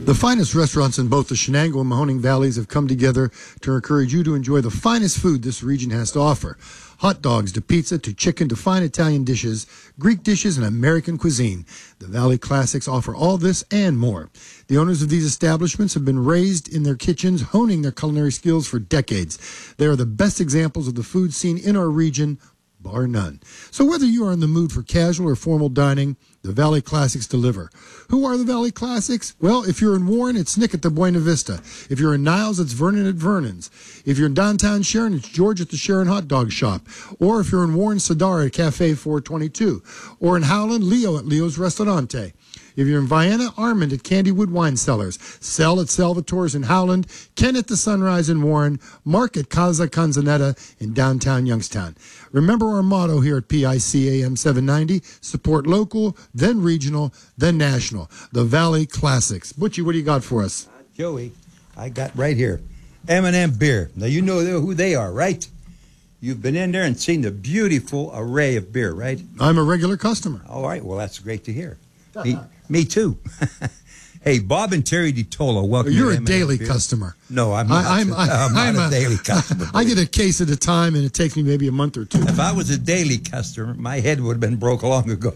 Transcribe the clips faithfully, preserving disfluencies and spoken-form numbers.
The finest restaurants in both the Shenango and Mahoning Valleys have come together to encourage you to enjoy the finest food this region has to offer. Hot dogs to pizza to chicken to fine Italian dishes, Greek dishes, and American cuisine. The Valley Classics offer all this and more. The owners of these establishments have been raised in their kitchens, honing their culinary skills for decades. They are the best examples of the food scene in our region, bar none. So whether you are in the mood for casual or formal dining, the Valley Classics deliver. Who are the Valley Classics? Well, if you're in Warren, it's Nick at the Buena Vista. If you're in Niles, it's Vernon at Vernon's. If you're in downtown Sharon, it's George at the Sharon Hot Dog Shop. Or if you're in Warren, Sadara at Cafe four twenty-two. Or in Howland, Leo at Leo's Restaurante. If you're in Vienna, Armand at Candywood Wine Cellars, Sel at Salvatore's in Howland, Ken at the Sunrise in Warren, Mark at Casa Canzanetta in downtown Youngstown. Remember our motto here at P I C A M seven ninety, support local, then regional, then national. The Valley Classics. Butchie, what do you got for us? Uh, Joey, I got right here, M and M Beer. Now, you know who they are, right? You've been in there and seen the beautiful array of beer, right? I'm a regular customer. All right, well, that's great to hear. Me, me too. Hey, Bob and Terry DiTola, welcome. You're to a M and M daily Beer. customer. No, I'm not. I, I'm, I, I'm, I'm not a, a daily customer. I get a case at a time, and it takes me maybe a month or two. If I was a daily customer, my head would have been broke long ago.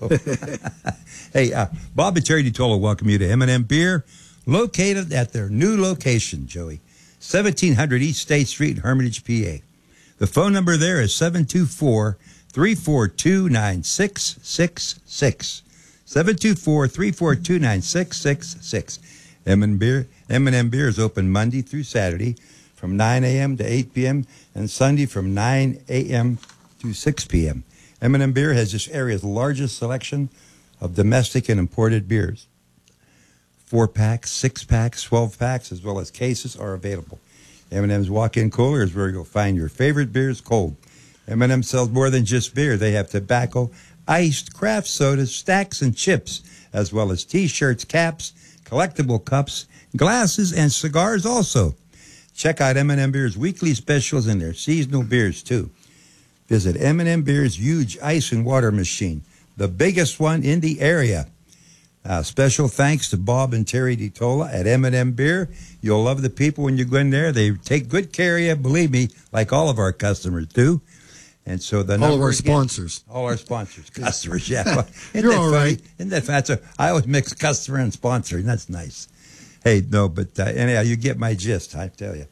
Hey, uh, Bob and Terry DiTola welcome you to M and M Beer, located at their new location, Joey, seventeen hundred East State Street in Hermitage, P A. The phone number there is seven two four, three four two, nine six six six. seven two four, three four two, nine six six six. M and M Beer, M and M Beer is open Monday through Saturday from nine a.m. to eight p.m. and Sunday from nine a.m. to six p.m. M and M Beer has this area's largest selection of domestic and imported beers. Four-packs, six-packs, twelve-packs, as well as cases are available. M and M's walk-in cooler is where you'll find your favorite beers cold. M and M sells more than just beer. They have tobacco, iced craft sodas, stacks, and chips, as well as T-shirts, caps, collectible cups, glasses, and cigars also. Check out M and M Beer's weekly specials and their seasonal beers, too. Visit M and M Beer's huge ice and water machine, the biggest one in the area. Uh, special thanks to Bob and Terry DiTola at M and M Beer. You'll love the people when you go in there. They take good care of you, believe me, like all of our customers do. And so the all of our again, sponsors, all our sponsors, customers, yeah. Well, You're all funny? right. Isn't that that's a, I always mix customer and sponsor, and that's nice. Hey, no, but uh, anyhow, you get my gist. I tell you,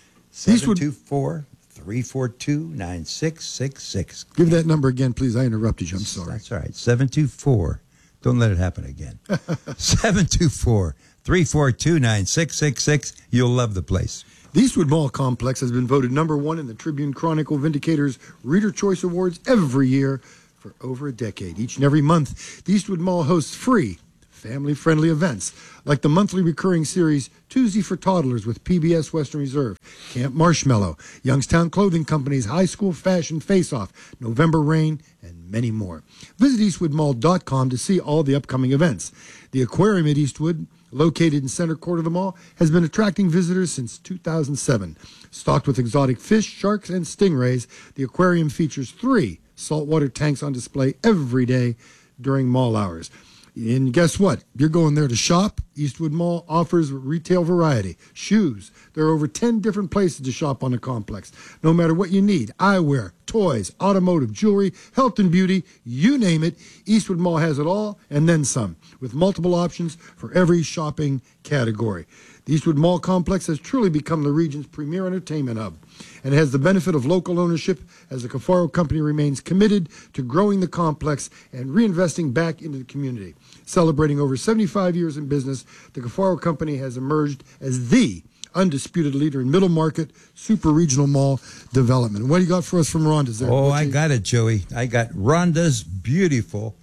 seven two four, three four two, nine six six six. Give that number again, please. I interrupted you. I'm sorry. That's all right. Seven two four. Don't let it happen again. Seven two four, three four two, nine six six six. You'll love the place. The Eastwood Mall Complex has been voted number one in the Tribune Chronicle Vindicator's Reader Choice Awards every year for over a decade. Each and every month, the Eastwood Mall hosts free, family-friendly events like the monthly recurring series Tuesday for Toddlers with P B S Western Reserve, Camp Marshmallow, Youngstown Clothing Company's High School Fashion Face-Off, November Rain, and many more. Visit eastwood mall dot com to see all the upcoming events. The aquarium at Eastwood, located in center court of the mall, has been attracting visitors since two thousand seven. Stocked with exotic fish, sharks, and stingrays, the aquarium features three saltwater tanks on display every day during mall hours. And guess what? You're going there to shop. Eastwood Mall offers retail variety. Shoes. There are over ten different places to shop on the complex. No matter what you need, eyewear, toys, automotive, jewelry, health and beauty, you name it, Eastwood Mall has it all and then some, with multiple options for every shopping category. The Eastwood Mall Complex has truly become the region's premier entertainment hub and has the benefit of local ownership as the Cafaro Company remains committed to growing the complex and reinvesting back into the community. Celebrating over seventy-five years in business, the Cafaro Company has emerged as the undisputed leader in middle market, super regional mall development. What do you got for us from Rhonda's there? Oh, What's I he- got it, Joey. I got Rhonda's beautiful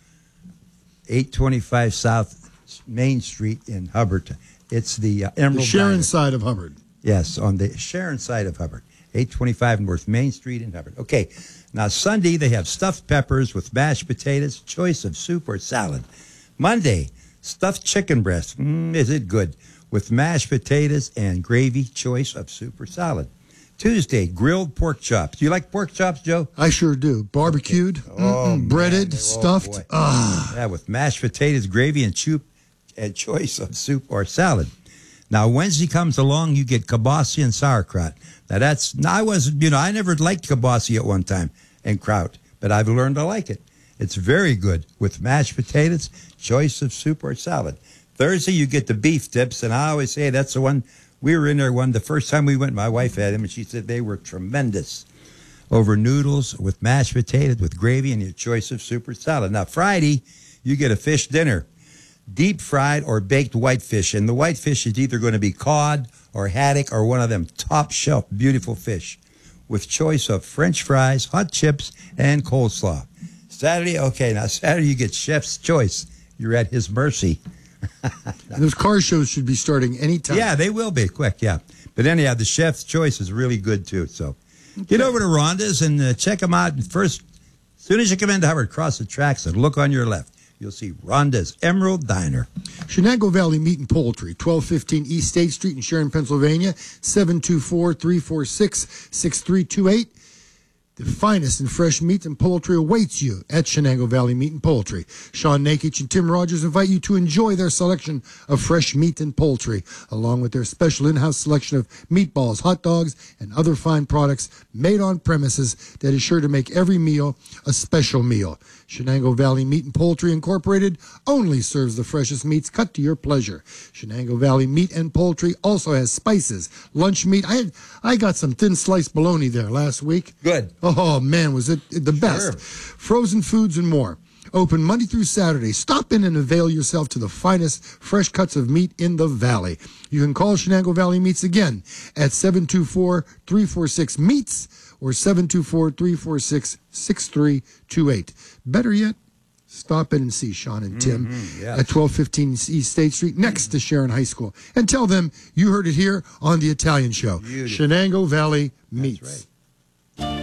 eight twenty-five South Main Street in Hubbard. It's the uh, Emerald The Sharon Diner. side of Hubbard. Yes, on the Sharon side of Hubbard. eight twenty-five North Main Street in Hubbard. Okay, now Sunday they have stuffed peppers with mashed potatoes, choice of soup or salad. Monday, stuffed chicken breast. Mm, is it good? With mashed potatoes and gravy, choice of soup or salad. Tuesday, grilled pork chops. Do you like pork chops, Joe? I sure do. Barbecued, Okay. Oh, man, breaded, they're- oh, stuffed. boy. Ah, Yeah, with mashed potatoes, gravy, and, choop, and choice of soup or salad. Now, Wednesday comes along, you get kibasi and sauerkraut. Now, that's, now I wasn't, you know, I never liked kibasi at one time and kraut, but I've learned to like it. It's very good with mashed potatoes, choice of soup or salad. Thursday, you get the beef dips, and I always say that's the one, we were in there one, the first time we went, my wife had them, and she said they were tremendous. Over noodles with mashed potatoes, with gravy, and your choice of soup or salad. Now, Friday, you get a fish dinner, deep fried or baked whitefish, and the whitefish is either going to be cod or haddock or one of them top shelf beautiful fish, with choice of French fries, hot chips, and coleslaw. Saturday, okay, now Saturday you get chef's choice. You're at his mercy. And those car shows should be starting anytime. Yeah, they will be quick, yeah. But anyhow, the chef's choice is really good, too, so. Okay. Get over to Rhonda's and uh, check them out. First, as soon as you come into Hubbard, cross the tracks and look on your left. You'll see Rhonda's Emerald Diner. Shenango Valley Meat and Poultry, twelve fifteen East State Street in Sharon, Pennsylvania, seven two four, three four six, six three two eight. The finest in fresh meat and poultry awaits you at Shenango Valley Meat and Poultry. Sean Nakich and Tim Rogers invite you to enjoy their selection of fresh meat and poultry, along with their special in-house selection of meatballs, hot dogs, and other fine products made on premises that is sure to make every meal a special meal. Shenango Valley Meat and Poultry Incorporated only serves the freshest meats cut to your pleasure. Shenango Valley Meat and Poultry also has spices, lunch meat. I had, I got some thin sliced bologna there last week. Good. Oh, man, was it the best. Sure. Frozen foods and more. Open Monday through Saturday. Stop in and avail yourself to the finest fresh cuts of meat in the valley. You can call Shenango Valley Meats again at seven two four, three four six, meats or seven two four, three four six, six three two eight. Better yet, stop in and see Sean and Tim mm-hmm, yes. at twelve fifteen East State Street next to Sharon High School. And tell them you heard it here on the Italian Show. Beautiful. Shenango Valley Meats. That's right.